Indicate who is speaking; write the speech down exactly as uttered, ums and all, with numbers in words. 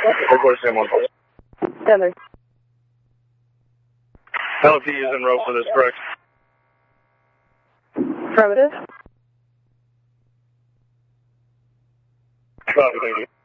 Speaker 1: Report Sam one four.
Speaker 2: Seven.
Speaker 1: L P is en route for this, correct?
Speaker 2: Affirmative.
Speaker 1: Copy, thank you.